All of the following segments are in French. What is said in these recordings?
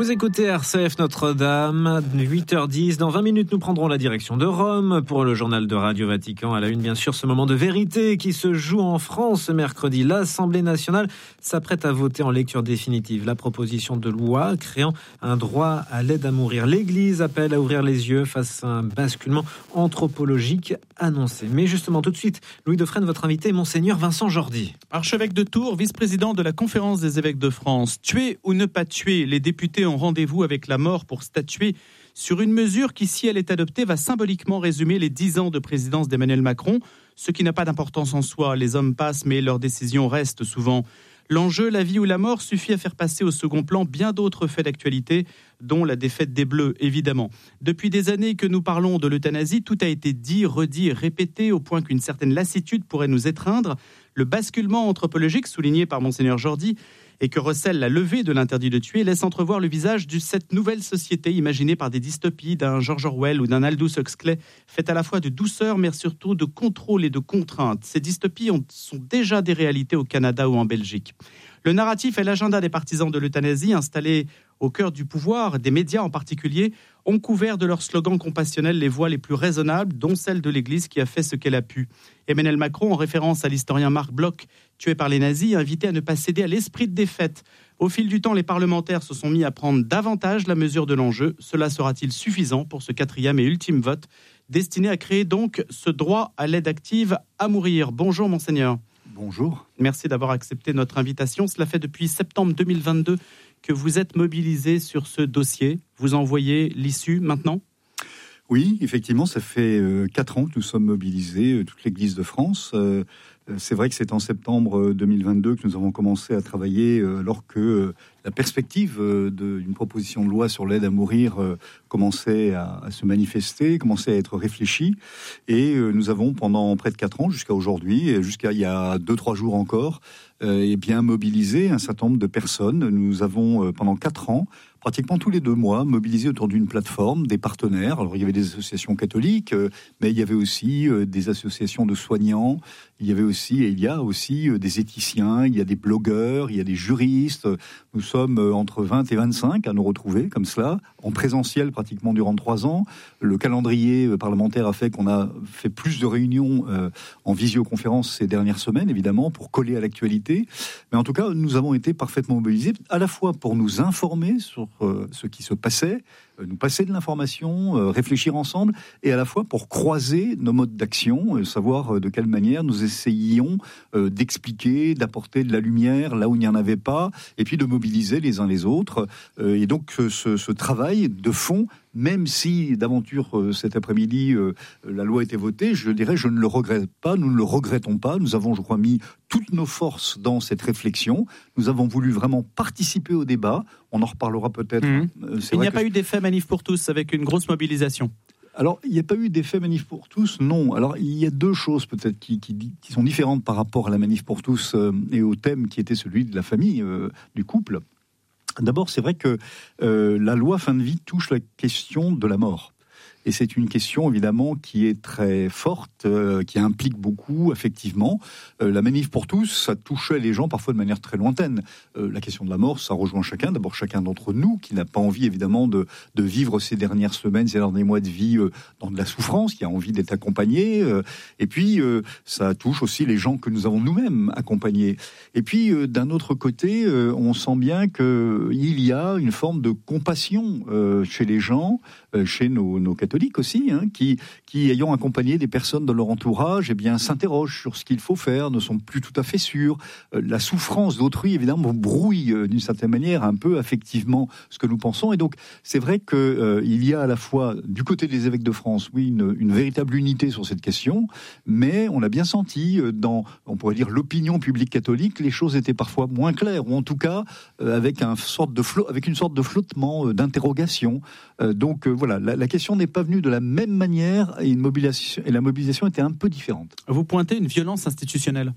Vous écoutez RCF Notre-Dame, 8h10. Dans 20 minutes, nous prendrons la direction de Rome pour le journal de Radio Vatican. À la une, bien sûr, ce moment de vérité qui se joue en France ce mercredi. L'Assemblée nationale s'apprête à voter en lecture définitive la proposition de loi créant un droit à l'aide à mourir. L'Église appelle à ouvrir les yeux face à un basculement anthropologique annoncé. Mais justement, tout de suite, Louis Dauphren, votre invité, Monseigneur Vincent Jordi. Archevêque de Tours, vice-président de la Conférence des évêques de France. Tuer ou ne pas tuer, les députés ont rendez-vous avec la mort pour statuer sur une mesure qui, si elle est adoptée, va symboliquement résumer les 10 ans de présidence d'Emmanuel Macron, ce qui n'a pas d'importance en soi. Les hommes passent, mais leurs décisions restent souvent. L'enjeu, la vie ou la mort, suffit à faire passer au second plan bien d'autres faits d'actualité, dont la défaite des Bleus, évidemment. Depuis des années que nous parlons de l'euthanasie, tout a été dit, redit et répété, au point qu'une certaine lassitude pourrait nous étreindre. Le basculement anthropologique, souligné par Monseigneur Jordi, et que recèle la levée de l'interdit de tuer, laisse entrevoir le visage de cette nouvelle société imaginée par des dystopies d'un George Orwell ou d'un Aldous Huxley, faite à la fois de douceur mais surtout de contrôle et de contrainte. Ces dystopies sont déjà des réalités au Canada ou en Belgique. Le narratif et l'agenda des partisans de l'euthanasie, installés au cœur du pouvoir, des médias en particulier, ont couvert de leurs slogans compassionnels les voix les plus raisonnables, dont celle de l'Église qui a fait ce qu'elle a pu. Emmanuel Macron, en référence à l'historien Marc Bloch, tué par les nazis, invité à ne pas céder à l'esprit de défaite. Au fil du temps, les parlementaires se sont mis à prendre davantage la mesure de l'enjeu. Cela sera-t-il suffisant pour ce 4e et ultime vote, destiné à créer donc ce droit à l'aide active à mourir? Bonjour Monseigneur. Bonjour. Merci d'avoir accepté notre invitation. Cela fait depuis septembre 2022 que vous êtes mobilisé sur ce dossier. Vous en voyez l'issue maintenant ? Oui, effectivement, ça fait 4 ans que nous sommes mobilisés, toute l'Église de France. C'est vrai que c'est en septembre 2022 que nous avons commencé à travailler, alors que la perspective d'une proposition de loi sur l'aide à mourir commençait à se manifester, commençait à être réfléchie. Et nous avons, pendant près de 4 ans, jusqu'à aujourd'hui, et jusqu'à il y a 2-3 jours encore, bien mobilisé un certain nombre de personnes. Nous avons, pendant 4 ans, pratiquement tous les 2 mois, mobilisé autour d'une plateforme, des partenaires. Alors, il y avait des associations catholiques, mais il y avait aussi des associations de soignants, il y avait aussi, et il y a aussi des éthiciens, il y a des blogueurs, il y a des juristes. Nous sommes entre 20 et 25 à nous retrouver comme cela, en présentiel pratiquement durant 3 ans. Le calendrier parlementaire a fait qu'on a fait plus de réunions en visioconférence ces dernières semaines, évidemment, pour coller à l'actualité. Mais en tout cas, nous avons été parfaitement mobilisés, à la fois pour nous informer sur ce qui se passait, nous passer de l'information, réfléchir ensemble, et à la fois pour croiser nos modes d'action, savoir de quelle manière nous essayions d'expliquer, d'apporter de la lumière là où il n'y en avait pas, et puis de mobiliser les uns les autres. Et donc ce travail de fond, même si d'aventure cet après-midi la loi a été votée, je dirais je ne le regrette pas, nous ne le regrettons pas. Nous avons, je crois, mis toutes nos forces dans cette réflexion. Nous avons voulu vraiment participer au débat. On en reparlera peut-être. Il n'y a pas eu d'effet manif pour tous avec une grosse mobilisation. Alors, il n'y a pas eu d'effet manif pour tous, non. Alors, il y a 2 choses peut-être qui sont différentes par rapport à la manif pour tous et au thème qui était celui de la famille, du couple. D'abord, c'est vrai que la loi fin de vie touche la question de la mort. Et c'est une question, évidemment, qui est très forte, qui implique beaucoup, effectivement. La manif pour tous, ça touchait les gens parfois de manière très lointaine. La question de la mort, ça rejoint chacun. D'abord, chacun d'entre nous, qui n'a pas envie, évidemment, de vivre ces dernières semaines, ces derniers mois de vie dans de la souffrance, qui a envie d'être accompagné. Et puis, ça touche aussi les gens que nous avons nous-mêmes accompagnés. Et puis, d'un autre côté, on sent bien qu'il y a une forme de compassion chez les gens, chez nos catholiques aussi, qui ayant accompagné des personnes de leur entourage, eh bien s'interrogent sur ce qu'il faut faire, ne sont plus tout à fait sûrs. La souffrance d'autrui, évidemment, brouille d'une certaine manière un peu affectivement ce que nous pensons. Et donc, c'est vrai qu'il y a à la fois, du côté des évêques de France, oui, une véritable unité sur cette question, mais on a bien senti dans, on pourrait dire, l'opinion publique catholique, les choses étaient parfois moins claires, ou en tout cas avec une sorte de flottement, d'interrogation. Donc voilà, la question n'est pas venue de la même manière et la mobilisation était un peu différente. Vous pointez une violence institutionnelle.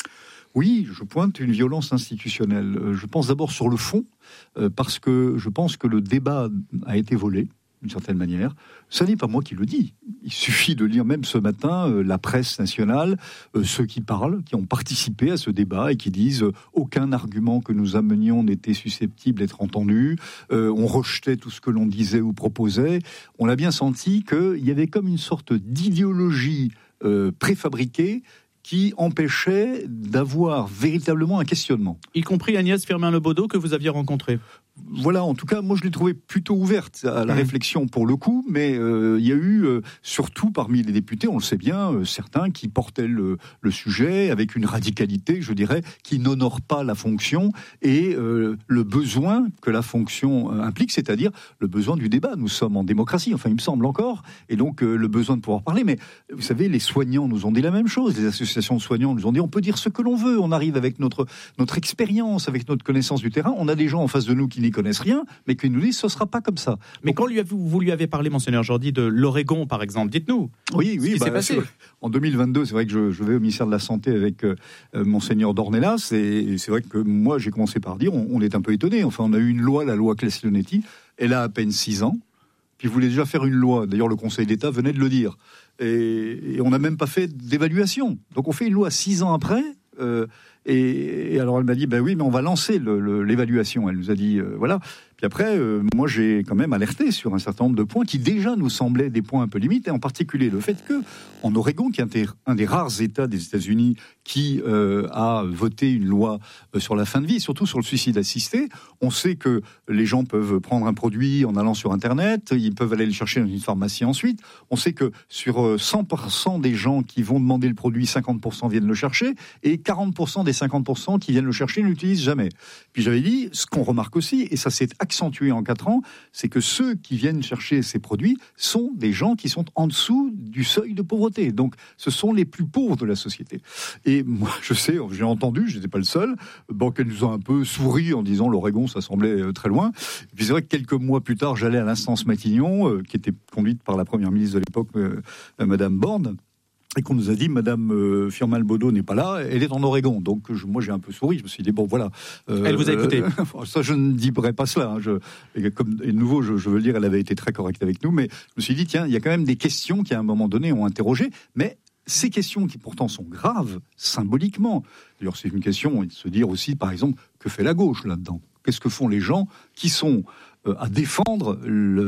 Oui, je pointe une violence institutionnelle. Je pense d'abord sur le fond, parce que je pense que le débat a été volé. d'une certaine manière. Ce n'est pas moi qui le dis. Il suffit de lire même ce matin la presse nationale, ceux qui parlent, qui ont participé à ce débat et qui disent aucun argument que nous amenions n'était susceptible d'être entendu. On rejetait tout ce que l'on disait ou proposait. On a bien senti qu'il y avait comme une sorte d'idéologie préfabriquée qui empêchait d'avoir véritablement un questionnement. Y compris Agnès Firmin-Lebaudot que vous aviez rencontrée. Voilà, en tout cas, moi je l'ai trouvée plutôt ouverte à la réflexion pour le coup, mais il y a eu, surtout parmi les députés, on le sait bien, certains qui portaient le sujet avec une radicalité, je dirais, qui n'honore pas la fonction et le besoin que la fonction implique, c'est-à-dire le besoin du débat. Nous sommes en démocratie, enfin il me semble encore, et donc le besoin de pouvoir parler. Mais vous savez, les soignants nous ont dit la même chose, les associations de soignants nous ont dit on peut dire ce que l'on veut, on arrive avec notre expérience, avec notre connaissance du terrain, on a des gens en face de nous qui n'y connaissent rien, mais qui nous disent ce ne sera pas comme ça. Mais quand vous lui avez parlé, Monseigneur Jordi, de l'Oregon, par exemple, dites-nous. Oui, ce qui s'est passé. En 2022, c'est vrai que je vais au ministère de la Santé avec Monseigneur Dornelas, et c'est vrai que moi, j'ai commencé par dire, on est un peu étonné. Enfin, on a eu une loi, la loi Claes-Leonetti, elle a à peine 6 ans, puis voulait déjà faire une loi. D'ailleurs, le Conseil d'État venait de le dire. Et on n'a même pas fait d'évaluation. Donc, on fait une loi 6 ans après. Et alors elle m'a dit, ben oui, mais on va lancer l'évaluation. Elle nous a dit, voilà. Puis après, moi j'ai quand même alerté sur un certain nombre de points qui déjà nous semblaient des points un peu limites, et en particulier le fait que, en Oregon, qui est un des rares États des États-Unis qui a voté une loi sur la fin de vie, surtout sur le suicide assisté, on sait que les gens peuvent prendre un produit en allant sur Internet, ils peuvent aller le chercher dans une pharmacie ensuite. On sait que sur 100% des gens qui vont demander le produit, 50% viennent le chercher, et 40% des 50% qui viennent le chercher ne l'utilisent jamais. Puis j'avais dit, ce qu'on remarque aussi, et ça s'est accentué en 4 ans, c'est que ceux qui viennent chercher ces produits sont des gens qui sont en dessous du seuil de pauvreté. Donc, ce sont les plus pauvres de la société. Et moi, je sais, j'ai entendu, je n'étais pas le seul, qu'elles nous ont un peu souri en disant l'Oregon, ça semblait très loin. Et puis c'est vrai que quelques mois plus tard, j'allais à l'instance Matignon, qui était conduite par la première ministre de l'époque, Madame Borne, et qu'on nous a dit, Madame Firmin-Lebaudot n'est pas là, elle est en Oregon. Donc moi j'ai un peu souri, je me suis dit, bon voilà. Elle vous a écouté. Ça je ne dirais pas cela. Hein. Et de nouveau, je veux le dire, elle avait été très correcte avec nous, mais je me suis dit, tiens, il y a quand même des questions qui à un moment donné ont interrogé, mais ces questions qui pourtant sont graves, symboliquement. D'ailleurs c'est une question de se dire aussi, par exemple, que fait la gauche là-dedans ? Qu'est-ce que font les gens qui sont à défendre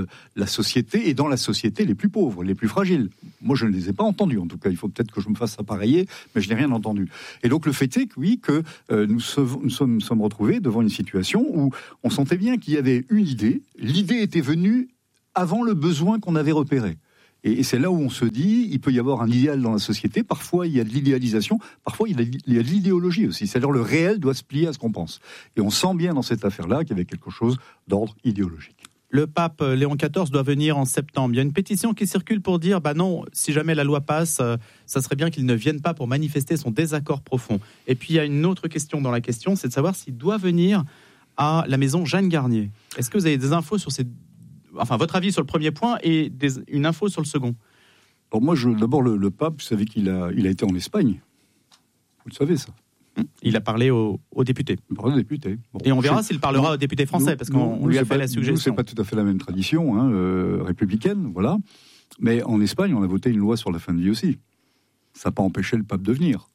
la société, et dans la société les plus pauvres, les plus fragiles. Moi, je ne les ai pas entendus, en tout cas. Il faut peut-être que je me fasse appareiller, mais je n'ai rien entendu. Et donc, le fait est que, oui, que nous sommes retrouvés devant une situation où on sentait bien qu'il y avait une idée. L'idée était venue avant le besoin qu'on avait repéré. Et c'est là où on se dit, il peut y avoir un idéal dans la société, parfois il y a de l'idéalisation, parfois il y a de l'idéologie aussi, c'est-à-dire le réel doit se plier à ce qu'on pense. Et on sent bien dans cette affaire-là qu'il y avait quelque chose d'ordre idéologique. Le pape Léon XIV doit venir en septembre. Il y a une pétition qui circule pour dire, non, si jamais la loi passe, ça serait bien qu'il ne vienne pas pour manifester son désaccord profond. Et puis il y a une autre question dans la question, c'est de savoir s'il doit venir à la maison Jeanne Garnier. Est-ce que vous avez des infos sur votre avis sur le premier point et une info sur le second? Alors moi, d'abord, le pape, vous savez qu'il a été en Espagne. Vous le savez, ça. Il a parlé aux députés. Il parle aux députés. Bon, et on verra s'il parlera aux députés français, parce qu'on lui a fait la suggestion. Nous, c'est pas tout à fait la même tradition républicaine, voilà. Mais en Espagne, on a voté une loi sur la fin de vie aussi. Ça n'a pas empêché le pape de venir.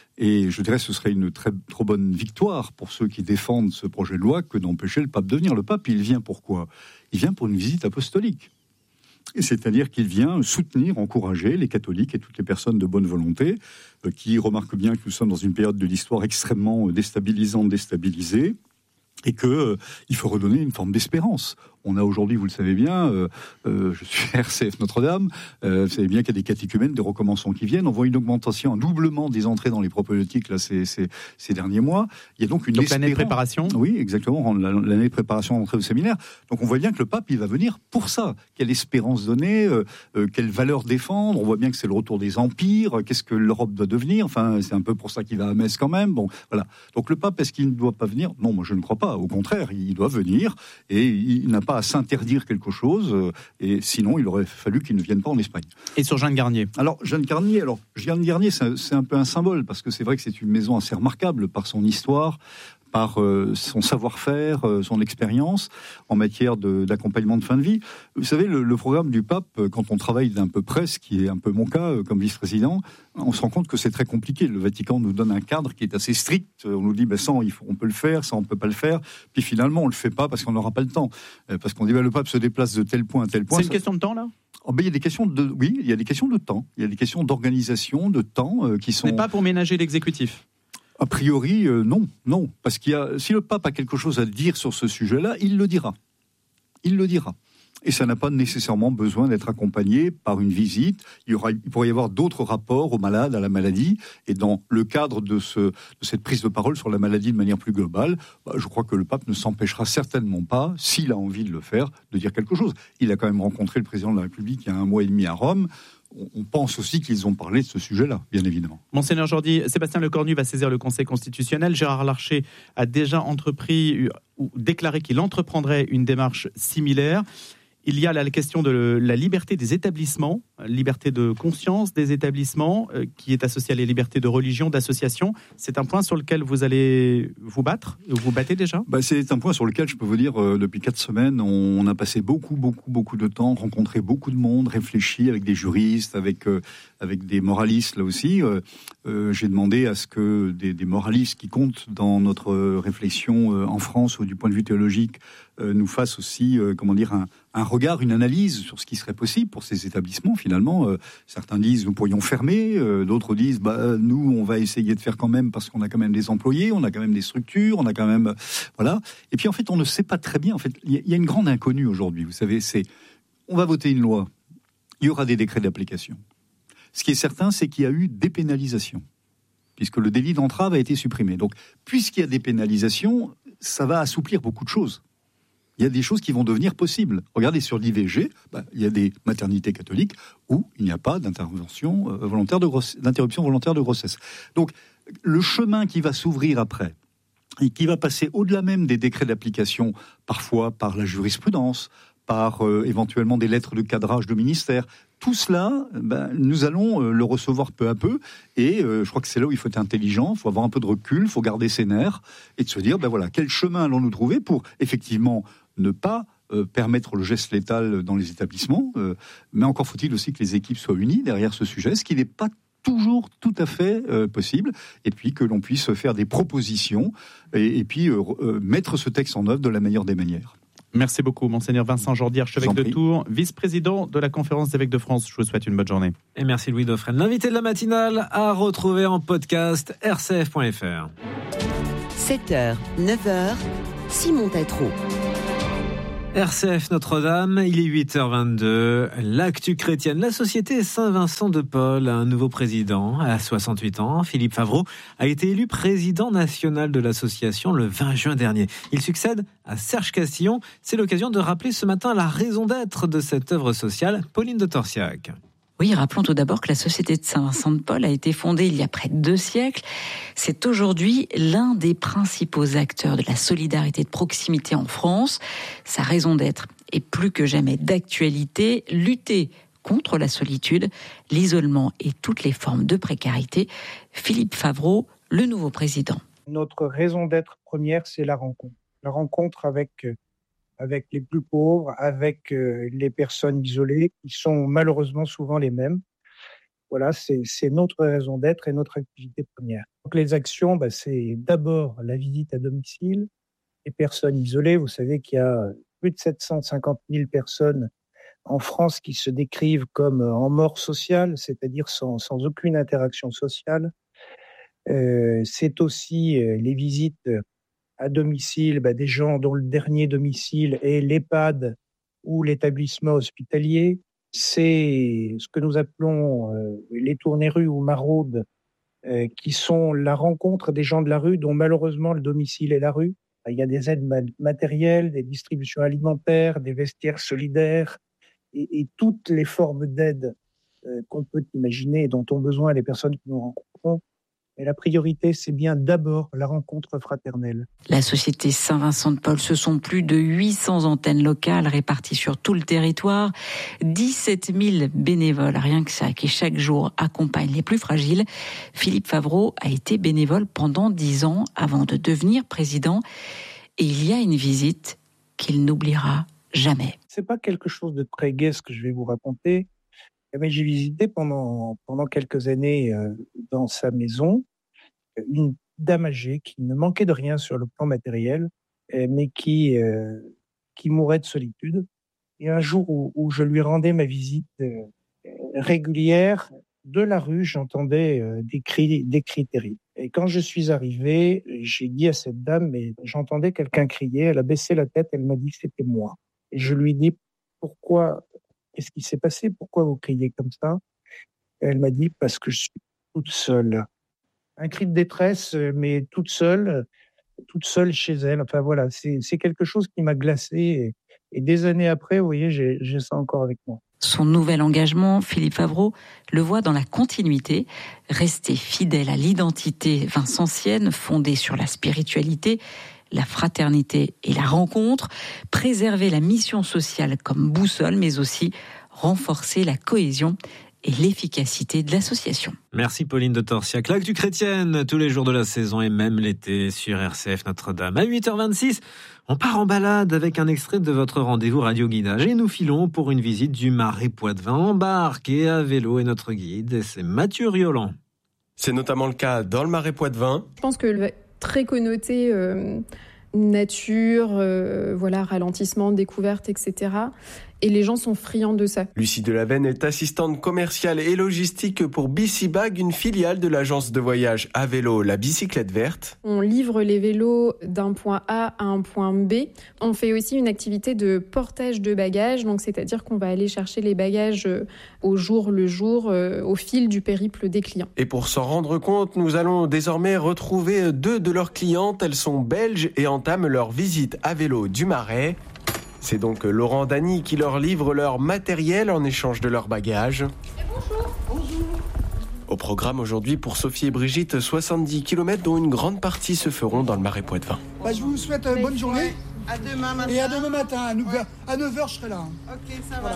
Et je dirais que ce serait une trop bonne victoire pour ceux qui défendent ce projet de loi que d'empêcher le pape de venir. Le pape, il vient pourquoi ? Il vient pour une visite apostolique. C'est-à-dire qu'il vient soutenir, encourager les catholiques et toutes les personnes de bonne volonté qui remarquent bien que nous sommes dans une période de l'histoire extrêmement déstabilisée, et qu'il faut redonner une forme d'espérance. On a aujourd'hui, vous le savez bien, je suis RCF Notre-Dame, vous savez bien qu'il y a des catéchumènes, des recommençants qui viennent. On voit une augmentation, un doublement des entrées dans les propédeutiques là, ces derniers mois. Il y a donc une l'année de préparation. Oui, exactement, l'année de préparation d'entrée au séminaire. Donc on voit bien que le pape, il va venir pour ça. Quelle espérance donner, quelle valeur défendre. On voit bien que c'est le retour des empires. Qu'est-ce que l'Europe doit devenir ? Enfin, c'est un peu pour ça qu'il va à Metz quand même. Bon, voilà. Donc le pape, est-ce qu'il ne doit pas venir ? Non, moi je ne crois pas. Au contraire, il doit venir et il n'a pas à s'interdire quelque chose, et sinon il aurait fallu qu'il ne vienne pas en Espagne. Et sur Jeanne Garnier ? Alors Jeanne Garnier, c'est un peu un symbole, parce que c'est vrai que c'est une maison assez remarquable par son histoire, par son savoir-faire, son expérience en matière d'accompagnement de fin de vie. Vous savez, le programme du pape, quand on travaille d'un peu près, ce qui est un peu mon cas comme vice-président, on se rend compte que c'est très compliqué. Le Vatican nous donne un cadre qui est assez strict. On nous dit, ça, on peut le faire, ça, on peut pas le faire. Puis finalement, on le fait pas parce qu'on n'aura pas le temps. Parce qu'on dit, le pape se déplace de tel point à tel point. C'est une question de temps, là ? Il y a des questions de temps. Il y a des questions d'organisation, de temps qui sont... Ce n'est pas pour ménager l'exécutif. A priori, non. Parce si le pape a quelque chose à dire sur ce sujet-là, il le dira. Et ça n'a pas nécessairement besoin d'être accompagné par une visite. Il pourrait y avoir d'autres rapports aux malades, à la maladie. Et dans le cadre de cette prise de parole sur la maladie de manière plus globale, je crois que le pape ne s'empêchera certainement pas, s'il a envie de le faire, de dire quelque chose. Il a quand même rencontré le président de la République il y a 1 mois et demi à Rome. On pense aussi qu'ils ont parlé de ce sujet-là, bien évidemment. Monseigneur Jordi, Sébastien Lecornu va saisir le Conseil constitutionnel. Gérard Larcher a déjà entrepris ou déclaré qu'il entreprendrait une démarche similaire. Il y a la question de la liberté des établissements, liberté de conscience des établissements, qui est associée à la liberté de religion, d'association. C'est un point sur lequel vous allez vous battre. Vous battez déjà ? C'est un point sur lequel je peux vous dire, depuis 4 semaines, on a passé beaucoup de temps, rencontré beaucoup de monde, réfléchi avec des juristes, avec des moralistes là aussi. J'ai demandé à ce que des moralistes qui comptent dans notre réflexion en France ou du point de vue théologique nous fassent aussi, un regard, une analyse sur ce qui serait possible pour ces établissements. Finalement, certains disent nous pourrions fermer, d'autres disent nous on va essayer de faire quand même parce qu'on a quand même des employés, on a quand même des structures, on a quand même voilà. Et puis en fait on ne sait pas très bien. En fait il y a une grande inconnue aujourd'hui. Vous savez, on va voter une loi, il y aura des décrets d'application. Ce qui est certain, c'est qu'il y a eu dépénalisation, puisque le délit d'entrave a été supprimé. Donc puisqu'il y a dépénalisation, ça va assouplir beaucoup de choses. Il y a des choses qui vont devenir possibles. Regardez sur l'IVG, il y a des maternités catholiques où il n'y a pas d'interruption volontaire de grossesse. Donc, le chemin qui va s'ouvrir après, et qui va passer au-delà même des décrets d'application, parfois par la jurisprudence, par éventuellement des lettres de cadrage de ministère, tout cela, nous allons le recevoir peu à peu. Et je crois que c'est là où il faut être intelligent, il faut avoir un peu de recul, il faut garder ses nerfs, et de se dire, quel chemin allons-nous trouver pour, effectivement, ne pas permettre le geste létal dans les établissements, mais encore faut-il aussi que les équipes soient unies derrière ce sujet, ce qui n'est pas toujours tout à fait possible, et puis que l'on puisse faire des propositions, et puis mettre ce texte en œuvre de la meilleure des manières. Merci beaucoup, Monseigneur Vincent Jordi, archevêque de Tours, vice-président de la Conférence des évêques de France. Je vous souhaite une bonne journée. Et merci Louis Dauphren. L'invité de la matinale à retrouver en podcast rcf.fr. 7h, 9h, Simon Tétrault. RCF Notre-Dame, il est 8h22. L'actu chrétienne, la Société Saint-Vincent de Paul a un nouveau président à 68 ans. Philippe Favreau a été élu président national de l'association le 20 juin dernier. Il succède à Serge Castillon. C'est l'occasion de rappeler ce matin la raison d'être de cette œuvre sociale. Pauline de Torsiac. Oui, rappelons tout d'abord que la Société de Saint-Vincent de Paul a été fondée il y a près de 2 siècles. C'est aujourd'hui l'un des principaux acteurs de la solidarité de proximité en France. Sa raison d'être est plus que jamais d'actualité, lutter contre la solitude, l'isolement et toutes les formes de précarité. Philippe Favreau, le nouveau président. Notre raison d'être première, c'est la rencontre. La rencontre avec les plus pauvres, avec les personnes isolées, qui sont malheureusement souvent les mêmes. Voilà, c'est notre raison d'être et notre activité première. Donc les actions, c'est d'abord la visite à domicile, les personnes isolées. Vous savez qu'il y a plus de 750 000 personnes en France qui se décrivent comme en mort sociale, c'est-à-dire sans aucune interaction sociale. C'est aussi les visites à domicile, des gens dont le dernier domicile est l'EHPAD ou l'établissement hospitalier. C'est ce que nous appelons les tournées-rues ou maraudes, qui sont la rencontre des gens de la rue dont malheureusement le domicile est la rue. Il y a des aides matérielles, des distributions alimentaires, des vestiaires solidaires et toutes les formes d'aide qu'on peut imaginer et dont ont besoin les personnes que nous rencontrons. Mais la priorité, c'est bien d'abord la rencontre fraternelle. La Société Saint-Vincent de Paul, ce sont plus de 800 antennes locales réparties sur tout le territoire, 17 000 bénévoles, rien que ça, qui chaque jour accompagnent les plus fragiles. Philippe Favreau a été bénévole pendant 10 ans avant de devenir président. Et il y a une visite qu'il n'oubliera jamais. C'est pas quelque chose de très gai ce que je vais vous raconter. Mais j'ai visité pendant quelques années dans sa maison une dame âgée qui ne manquait de rien sur le plan matériel, mais qui mourait de solitude. Et un jour où je lui rendais ma visite régulière, de la rue, j'entendais des cris terribles. Et quand je suis arrivé, j'ai dit à cette dame, mais j'entendais quelqu'un crier. Elle a baissé la tête, elle m'a dit que c'était moi. Et je lui dis, pourquoi? Qu'est-ce qui s'est passé? Pourquoi vous criez comme ça? Et elle m'a dit, parce que je suis toute seule. Un cri de détresse, mais toute seule chez elle. Enfin voilà, c'est quelque chose qui m'a glacé. Et des années après, vous voyez, j'ai ça encore avec moi. Son nouvel engagement, Philippe Favreau, le voit dans la continuité, rester fidèle à l'identité vincentienne, fondée sur la spiritualité, la fraternité et la rencontre, préserver la mission sociale comme boussole, mais aussi renforcer la cohésion et l'efficacité de l'association. Merci Pauline de Torsiac. L'actu chrétienne, tous les jours de la saison et même l'été sur RCF Notre-Dame. À 8h26, on part en balade avec un extrait de votre rendez-vous Radio Guidage et nous filons pour une visite du Marais Poitevin. Embarqué à vélo et notre guide, c'est Mathieu Rioland. C'est notamment le cas dans le Marais Poitevin. Je pense que très connoté nature, ralentissement, découverte, etc. Et les gens sont friands de ça. Lucie Delavenne est assistante commerciale et logistique pour Bicibag, une filiale de l'agence de voyage à vélo La Bicyclette Verte. On livre les vélos d'un point A à un point B. On fait aussi une activité de portage de bagages, donc c'est-à-dire qu'on va aller chercher les bagages au jour le jour, au fil du périple des clients. Et pour s'en rendre compte, nous allons désormais retrouver 2 de leurs clientes. Elles sont belges et entament leur visite à vélo du Marais. C'est donc Laurent Dany qui leur livre leur matériel en échange de leurs bagages. Bonjour. Au programme aujourd'hui pour Sophie et Brigitte, 70 km dont une grande partie se feront dans le Marais Poitevin. Je vous souhaite bonne journée. À demain matin. Et à demain matin, à 9h je serai là. Ok, ça va.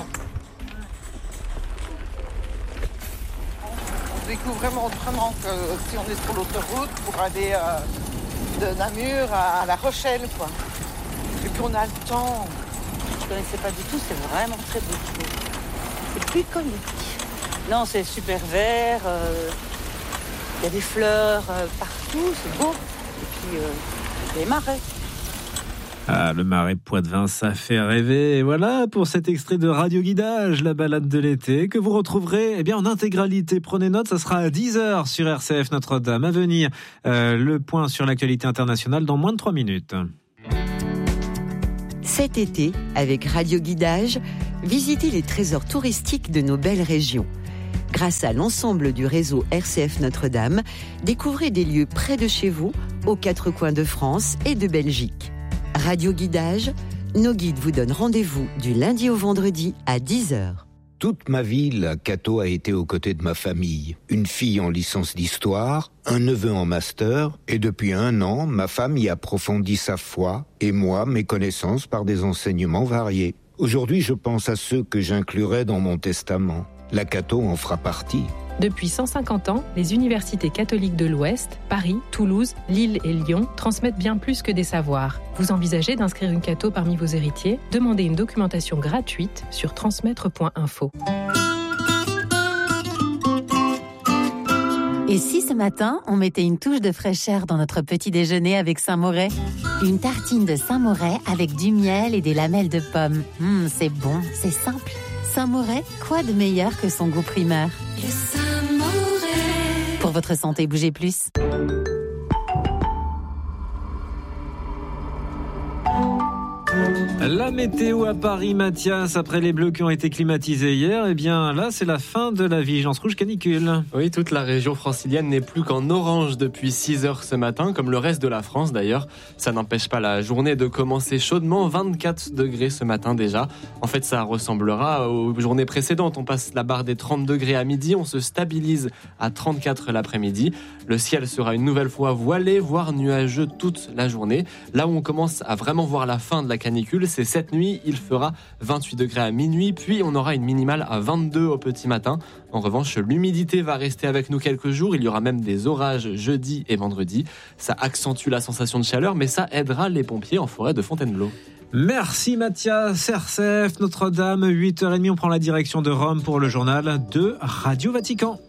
On découvre vraiment que si on est sur l'autoroute pour aller de Namur à La Rochelle, quoi. Et puis on a le temps. Je ne connaissais pas du tout, c'est vraiment très beau. C'est bucolique. Non, c'est super vert, y a des fleurs partout, c'est beau. Et puis les marais. Ah, le Marais Poitevin, ça fait rêver. Et voilà pour cet extrait de Radio Guidage, la balade de l'été, que vous retrouverez en intégralité. Prenez note, ça sera à 10h sur RCF Notre-Dame. À venir, le point sur l'actualité internationale dans moins de 3 minutes. Cet été, avec Radio Guidage, visitez les trésors touristiques de nos belles régions. Grâce à l'ensemble du réseau RCF Notre-Dame, découvrez des lieux près de chez vous, aux 4 coins de France et de Belgique. Radio Guidage, nos guides vous donnent rendez-vous du lundi au vendredi à 10h. Toute ma vie, la Cato a été aux côtés de ma famille. Une fille en licence d'histoire, un neveu en master, et depuis 1 an, ma femme y approfondit sa foi, et moi, mes connaissances par des enseignements variés. Aujourd'hui, je pense à ceux que j'inclurai dans mon testament. La Cato en fera partie. Depuis 150 ans, les universités catholiques de l'Ouest, Paris, Toulouse, Lille et Lyon transmettent bien plus que des savoirs. Vous envisagez d'inscrire une Cato parmi vos héritiers? Demandez une documentation gratuite sur transmettre.info. Et si ce matin, on mettait une touche de fraîcheur dans notre petit déjeuner avec Saint-Moret? Une tartine de Saint-Moret avec du miel et des lamelles de pommes. C'est bon, c'est simple. Saint-Moret, quoi de meilleur que son goût primeur? Le Saint-Moret. Pour votre santé, bougez plus. La météo à Paris, Mathias, après les bleus qui ont été climatisés hier, là, c'est la fin de la vigilance rouge canicule. Oui, toute la région francilienne n'est plus qu'en orange depuis 6h ce matin, comme le reste de la France d'ailleurs. Ça n'empêche pas la journée de commencer chaudement, 24 degrés ce matin déjà. En fait, ça ressemblera aux journées précédentes. On passe la barre des 30 degrés à midi, on se stabilise à 34 l'après-midi. Le ciel sera une nouvelle fois voilé, voire nuageux toute la journée. Là où on commence à vraiment voir la fin de la canicule, c'est cette nuit. Il fera 28 degrés à minuit, puis on aura une minimale à 22 au petit matin. En revanche, l'humidité va rester avec nous quelques jours. Il y aura même des orages jeudi et vendredi. Ça accentue la sensation de chaleur, mais ça aidera les pompiers en forêt de Fontainebleau. Merci Mathias, RCF, Notre-Dame, 8h30, on prend la direction de Rome pour le journal de Radio Vatican.